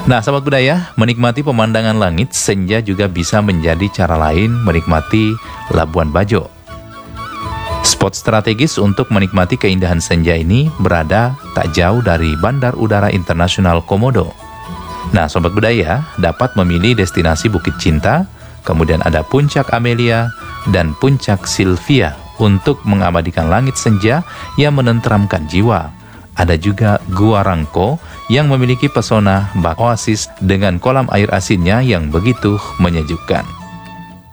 Nah, sahabat budaya, menikmati pemandangan langit senja juga bisa menjadi cara lain menikmati Labuan Bajo. Spot strategis untuk menikmati keindahan senja ini berada tak jauh dari Bandar Udara Internasional Komodo. Nah, sobat budaya dapat memilih destinasi Bukit Cinta, kemudian ada Puncak Amelia, dan Puncak Sylvia untuk mengabadikan langit senja yang menenteramkan jiwa. Ada juga Gua Rangko yang memiliki pesona bak oasis dengan kolam air asinnya yang begitu menyejukkan.